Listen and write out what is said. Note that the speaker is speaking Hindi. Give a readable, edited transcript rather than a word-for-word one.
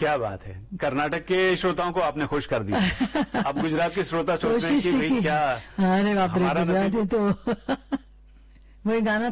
क्या बात है, कर्नाटक के श्रोताओं को आपने खुश कर दिया। अब गुजरात के श्रोता सोच रहे हैं कि भाई क्या अरे बाप रे, गुजराती तो वही गाना